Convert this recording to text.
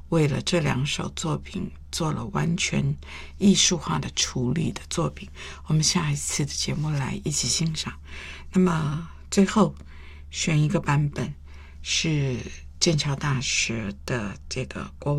为了这2首作品做了完全艺术化的处理的作品，我们下一次的节目来一起欣赏。那么最后选一个版本是剑桥大学的这个国